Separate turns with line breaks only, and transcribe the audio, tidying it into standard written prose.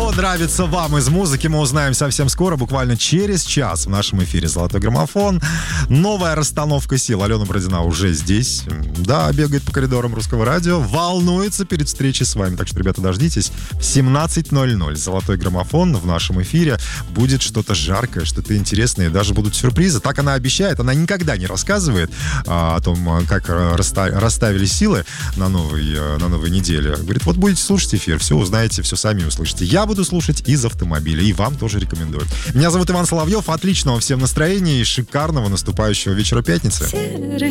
Что нравится вам из музыки, мы узнаем совсем скоро, буквально через час в нашем эфире «Золотой граммофон». Новая расстановка сил. Алена Бородина уже здесь. Да, бегает по коридорам Русского радио, волнуется перед встречей с вами. Так что, ребята, дождитесь. В 17:00 «Золотой граммофон» в нашем эфире. Будет что-то жаркое, что-то интересное, и даже будут сюрпризы. Так она обещает. Она никогда не рассказывает о том, как расставили силы на новой неделе. Говорит, вот будете слушать эфир, все узнаете, все сами услышите. Я буду слушать из автомобиля, и вам тоже рекомендую. Меня зовут Иван Соловьев. Отличного всем настроения и шикарного наступающего вечера пятницы.